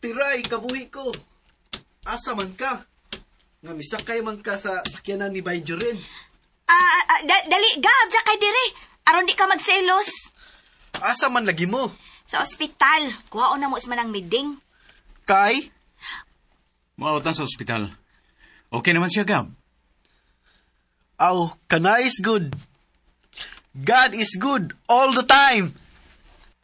Tiray, kabuhi ko. Asa man ka? Nga misakay man ka sa sakyanan ni Bayjurin. Dali, Gab, sakay dire. Aron di ka magselos. Asa man lagi mo? Sa ospital, kuhaon na mo sa manang miding. Kay? Mautan sa ospital. Okay naman siya, Gab. Kana is good. God is good all the time.